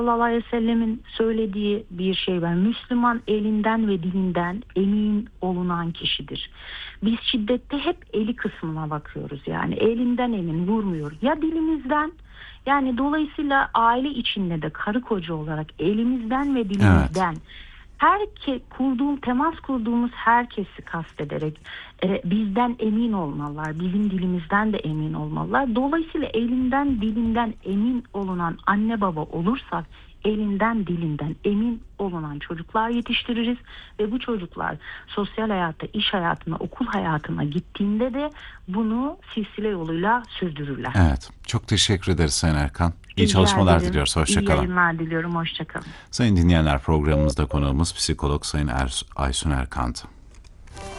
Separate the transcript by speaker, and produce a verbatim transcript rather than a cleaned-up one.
Speaker 1: sallallahu aleyhi ve sellemin söylediği bir şey var. Müslüman elinden ve dilinden emin olunan kişidir. Biz şiddette hep eli kısmına bakıyoruz. Yani elinden emin vurmuyor. Ya dilimizden, yani dolayısıyla aile içinde de karı koca olarak elimizden ve dilimizden herke kurduğum temas kurduğumuz herkesi kastederek e, bizden emin olmalılar. Bizim dilimizden de emin olmalılar. Dolayısıyla elinden dilinden emin olunan anne baba olursak elinden dilinden emin olunan çocuklar yetiştiririz ve bu çocuklar sosyal hayatta, iş hayatına, okul hayatına gittiğinde de bunu silsile yoluyla sürdürürler.
Speaker 2: Evet. Çok teşekkür ederiz Sayın Erkan. İyi
Speaker 1: Rica
Speaker 2: çalışmalar
Speaker 1: ederim.
Speaker 2: diliyoruz.
Speaker 1: İyi
Speaker 2: Hoşçakalın.
Speaker 1: yayınlar diliyorum. Hoşçakalın.
Speaker 2: Sayın dinleyenler, programımızda konuğumuz psikolog Sayın er Aysun Erkan'tı.